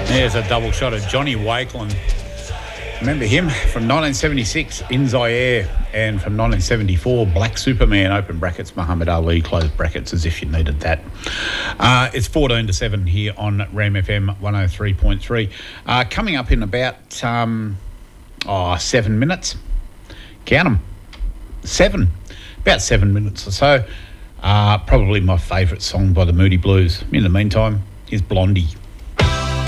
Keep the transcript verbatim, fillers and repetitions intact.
There's a double shot of Johnny Wakeland. Remember him from nineteen seventy-six, In Zaire, and from nineteen seventy-four, Black Superman, open brackets, Muhammad Ali, close brackets, as if you needed that. Uh, it's fourteen to seven here on Ram F M one oh three point three. Uh, coming up in about um, oh, seven minutes. Count them. Seven. About seven minutes or so. Uh, probably my favourite song by the Moody Blues. In the meantime, here's Blondie.